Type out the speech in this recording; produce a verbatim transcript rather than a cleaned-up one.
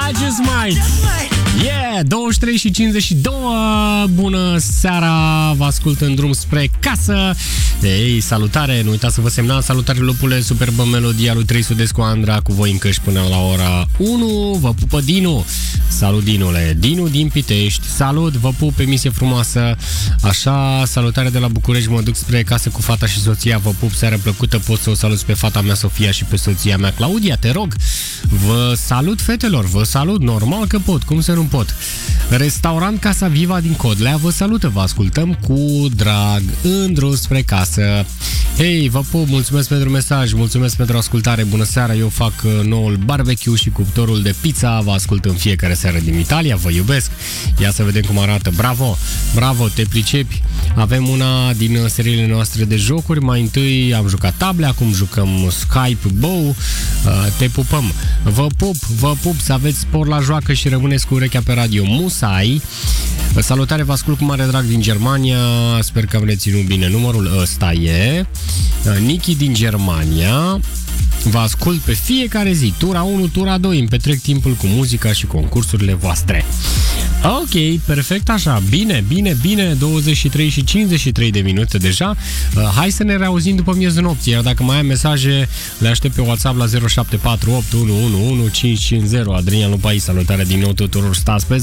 I just might. Yeah, douăzeci și trei și cincizeci și doi. Bună seara, vă ascult în drum spre casă. Ei, salutare, nu uitați să vă semnați. Salutare, lupule, superbă melodia lui Trei Sudescu Andra cu voi încă și până la ora unu. Vă pupă Dinu. Salut, Dinule. Dinu din Pitești. Salut, vă pup, emisie frumoasă. Așa, salutare de la București, mă duc spre casă cu fata și soția. Vă pup, seară plăcută. Pot să o salut pe fata mea Sofia și pe soția mea Claudia, te rog. Vă salut, fetelor, vă salut, normal că pot, cum să nu pot. Restaurant Casa Viva din Codlea vă salută, vă ascultăm cu drag în drum spre casă. Hei, vă pup, mulțumesc pentru mesaj, mulțumesc pentru ascultare, bună seara, eu fac noul barbecue și cuptorul de pizza, vă ascult în fiecare seară din Italia, vă iubesc. Ia să vedem cum arată, bravo, bravo, te pricepi. Avem una din seriile noastre de jocuri, mai întâi am jucat table, acum jucăm Skype Bow, te pupăm. Vă pup, vă pup, să aveți spor la joacă și rămâneți cu urechea pe radio. Musai, salutare, vă ascult cu mare drag din Germania, sper că am reținut bine numărul, ăsta e Nichi din Germania. Vă ascult pe fiecare zi, tura unu, tura doi, îmi petrec timpul cu muzica și concursurile voastre. Ok, perfect așa, bine, bine, bine, douăzeci și trei și cincizeci și trei de minute deja. Hai să ne reauzim după miezul nopții, iar dacă mai ai mesaje, le aștept pe WhatsApp la zero șapte patru opt unu unu unu cinci cinci zero. Adrian Lupai, salutare din nou tuturor, stați pe